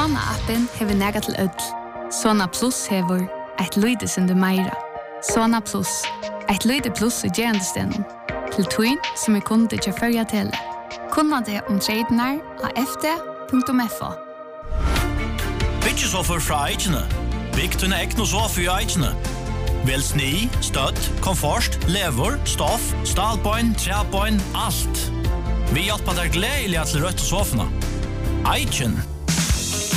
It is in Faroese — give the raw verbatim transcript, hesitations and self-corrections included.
Sona-appen hever nega til ødel. Sona Plus hever et lyde som du meira. Sona Plus, et lyde pluss i gerandestenen. Til tøyn som er kunde til førja tele. Kunna det om tradenar av f d punktum f o. Byggje sofer fra eikene. Bygg tunne ekno sofer i eikene. Vel sni, støtt, komfort, lever, stoff, stalpoint, trepoint, alt. Vi hjelper deg gledelig til rødt sofene. Eiken.